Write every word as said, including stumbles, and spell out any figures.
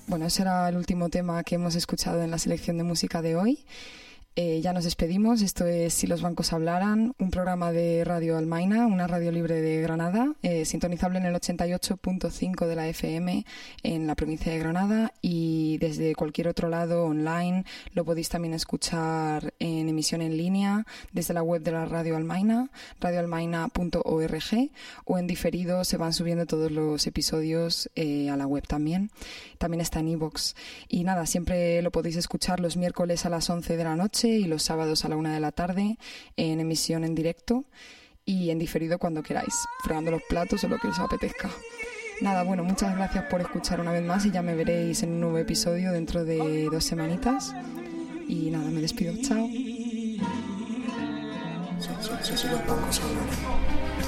Bueno, ese era el último tema que hemos escuchado en la selección de música de hoy. Eh, ya nos despedimos. Esto es Si los bancos hablaran, un programa de Radio Almaina, una radio libre de Granada, eh, sintonizable en el ochenta y ocho punto cinco de la F M en la provincia de Granada, y desde cualquier otro lado online lo podéis también escuchar en emisión en línea desde la web de la Radio Almaina, radio almaina punto org, o en diferido se van subiendo todos los episodios eh, a la web también. También está en iVoox. Y nada, siempre lo podéis escuchar los miércoles a las once de la noche y los sábados a la una de la tarde en emisión en directo, y en diferido cuando queráis, fregando los platos o lo que os apetezca. Nada, bueno, muchas gracias por escuchar una vez más, y ya me veréis en un nuevo episodio dentro de dos semanitas. Y nada, me despido. Chao. Si los bancos hablaran.